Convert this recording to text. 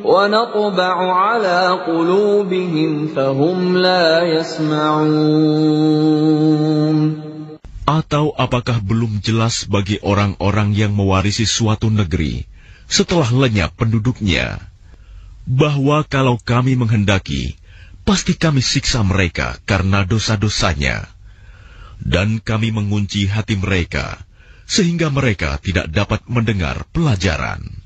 ونطبع على قلوبهم فهم لا يسمعون. Atau apakah belum jelas bagi orang-orang yang mewarisi suatu negeri setelah lenyap penduduknya, bahwa kalau kami menghendaki, pasti kami siksa mereka karena dosa-dosanya, dan kami mengunci hati mereka, sehingga mereka tidak dapat mendengar pelajaran.